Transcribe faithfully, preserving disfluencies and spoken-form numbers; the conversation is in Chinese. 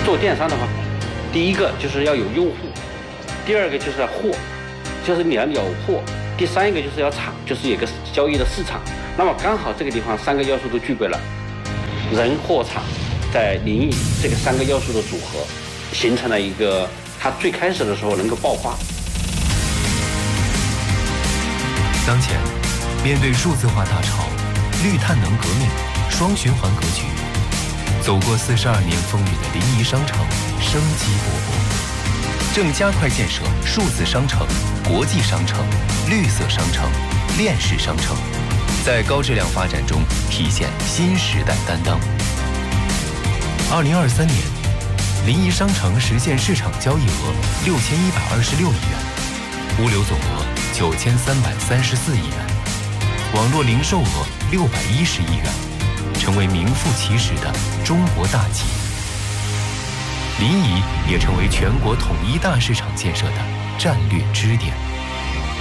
做电商的话，第一个就是要有用户，第二个就是要货，就是你要有货，第三一个就是要场，就是有个交易的市场。那么刚好这个地方三个要素都具备了，人货场在临沂这个三个要素的组合，形成了一个它最开始的时候能够爆发。 当前，面对数字化大潮、绿碳能革命、双循环格局，走过四十二年风雨的临沂商城生机勃勃，正加快建设数字商城、国际商城、绿色商城、链式商城，在高质量发展中体现新时代担当。二零二三年，临沂商城实现市场交易额六千一百二十六亿元，物流总额九千三百三十四亿元，网络零售额六百一十亿元，成为名副其实的中国大企。临沂也成为全国统一大市场建设的战略支点。